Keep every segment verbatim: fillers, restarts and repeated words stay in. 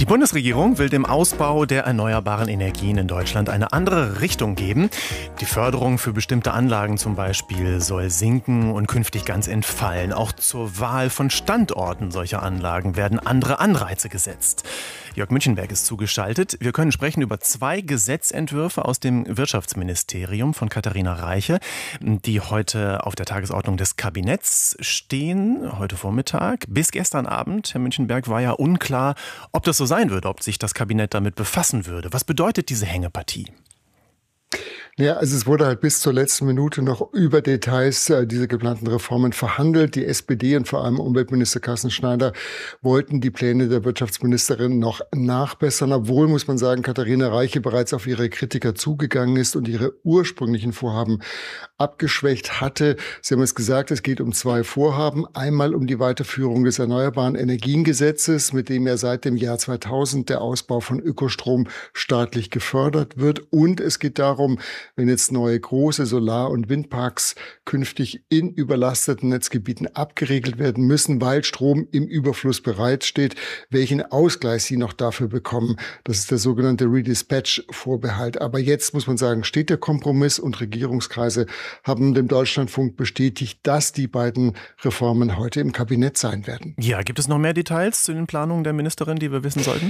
Die Bundesregierung will dem Ausbau der erneuerbaren Energien in Deutschland eine andere Richtung geben. Die Förderung für bestimmte Anlagen zum Beispiel soll sinken und künftig ganz entfallen. Auch zur Wahl von Standorten solcher Anlagen werden andere Anreize gesetzt. Jörg Münchenberg ist zugeschaltet. Wir können sprechen über zwei Gesetzentwürfe aus dem Wirtschaftsministerium von Katharina Reiche, die heute auf der Tagesordnung des Kabinetts stehen, heute Vormittag. Bis gestern Abend, Herr Münchenberg, war ja unklar, ob das so sein würde, ob sich das Kabinett damit befassen würde. Was bedeutet diese Hängepartie? Ja, also es wurde halt bis zur letzten Minute noch über Details äh, dieser geplanten Reformen verhandelt. Die S P D und vor allem Umweltminister Carsten Schneider wollten die Pläne der Wirtschaftsministerin noch nachbessern, obwohl, muss man sagen, Katharina Reiche bereits auf ihre Kritiker zugegangen ist und ihre ursprünglichen Vorhaben abgeschwächt hatte. Sie haben es gesagt, es geht um zwei Vorhaben. Einmal um die Weiterführung des Erneuerbaren Energiengesetzes, mit dem ja seit dem Jahr zweitausend der Ausbau von Ökostrom staatlich gefördert wird. Und es geht darum, wenn jetzt neue große Solar- und Windparks künftig in überlasteten Netzgebieten abgeregelt werden müssen, weil Strom im Überfluss bereitsteht, welchen Ausgleich sie noch dafür bekommen. Das ist der sogenannte Redispatch-Vorbehalt. Aber jetzt muss man sagen, steht der Kompromiss und Regierungskreise haben dem Deutschlandfunk bestätigt, dass die beiden Reformen heute im Kabinett sein werden. Ja, gibt es noch mehr Details zu den Planungen der Ministerin, die wir wissen sollten?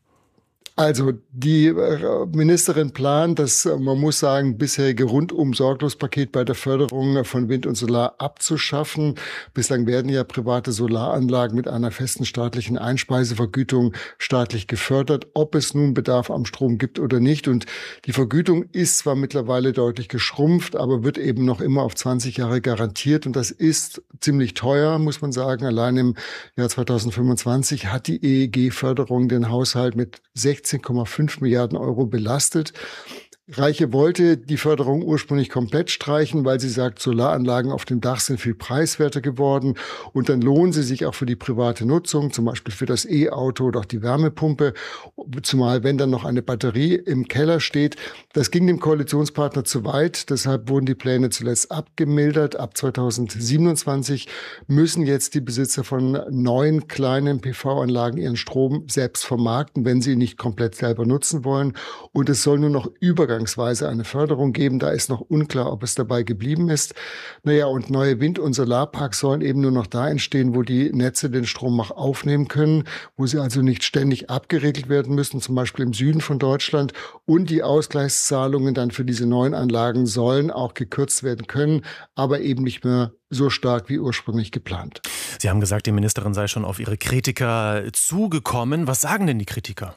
Also die Ministerin plant, das, man muss sagen, bisherige Rundum-Sorglos-Paket bei der Förderung von Wind und Solar abzuschaffen. Bislang werden ja private Solaranlagen mit einer festen staatlichen Einspeisevergütung staatlich gefördert, ob es nun Bedarf am Strom gibt oder nicht. Und die Vergütung ist zwar mittlerweile deutlich geschrumpft, aber wird eben noch immer auf zwanzig Jahre garantiert. Und das ist ziemlich teuer, muss man sagen. Allein im Jahr zweitausendfünfundzwanzig hat die E E G-Förderung den Haushalt mit sechzehn Komma fünf Milliarden Euro belastet. Reiche wollte die Förderung ursprünglich komplett streichen, weil sie sagt, Solaranlagen auf dem Dach sind viel preiswerter geworden und dann lohnen sie sich auch für die private Nutzung, zum Beispiel für das E-Auto oder auch die Wärmepumpe, zumal wenn dann noch eine Batterie im Keller steht. Das ging dem Koalitionspartner zu weit, deshalb wurden die Pläne zuletzt abgemildert. Ab zweitausendsiebenundzwanzig müssen jetzt die Besitzer von neuen kleinen P V-Anlagen ihren Strom selbst vermarkten, wenn sie ihn nicht komplett selber nutzen wollen. Und es soll nur noch Übergangsweise eine Förderung geben. Da ist noch unklar, ob es dabei geblieben ist. Naja, und neue Wind- und Solarparks sollen eben nur noch da entstehen, wo die Netze den Strom auch aufnehmen können, wo sie also nicht ständig abgeregelt werden müssen, zum Beispiel im Süden von Deutschland. Und die Ausgleichszahlungen dann für diese neuen Anlagen sollen auch gekürzt werden können, aber eben nicht mehr so stark wie ursprünglich geplant. Sie haben gesagt, die Ministerin sei schon auf ihre Kritiker zugekommen. Was sagen denn die Kritiker?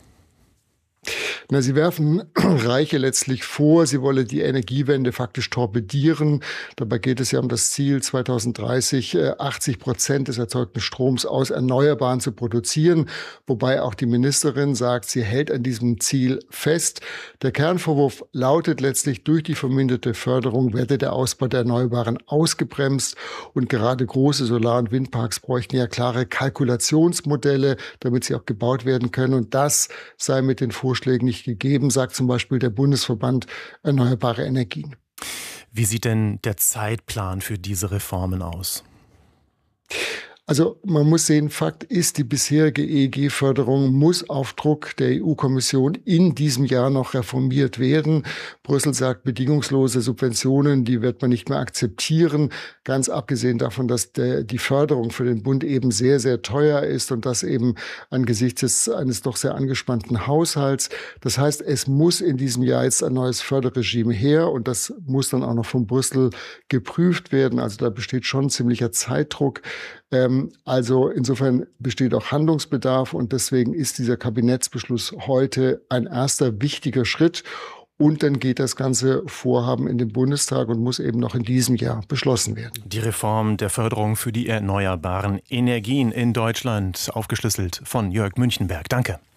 Na, sie werfen Reiche letztlich vor, sie wolle die Energiewende faktisch torpedieren. Dabei geht es ja um das Ziel, zweitausenddreißig achtzig Prozent des erzeugten Stroms aus Erneuerbaren zu produzieren. Wobei auch die Ministerin sagt, sie hält an diesem Ziel fest. Der Kernvorwurf lautet letztlich, durch die verminderte Förderung werde der Ausbau der Erneuerbaren ausgebremst. Und gerade große Solar- und Windparks bräuchten ja klare Kalkulationsmodelle, damit sie auch gebaut werden können. Und das sei mit den Vorschlägen nicht gegeben, sagt zum Beispiel der Bundesverband Erneuerbare Energien. Wie sieht denn der Zeitplan für diese Reformen aus? Also man muss sehen, Fakt ist, die bisherige E E G-Förderung muss auf Druck der E U-Kommission in diesem Jahr noch reformiert werden. Brüssel sagt, bedingungslose Subventionen, die wird man nicht mehr akzeptieren. Ganz abgesehen davon, dass der, die Förderung für den Bund eben sehr, sehr teuer ist und das eben angesichts des, eines doch sehr angespannten Haushalts. Das heißt, es muss in diesem Jahr jetzt ein neues Förderregime her und das muss dann auch noch von Brüssel geprüft werden. Also da besteht schon ziemlicher Zeitdruck. Ähm, also insofern besteht auch Handlungsbedarf und deswegen ist dieser Kabinettsbeschluss heute ein erster wichtiger Schritt. Und dann geht das ganze Vorhaben in den Bundestag und muss eben noch in diesem Jahr beschlossen werden. Die Reform der Förderung für die erneuerbaren Energien in Deutschland, aufgeschlüsselt von Jörg Münchenberg. Danke.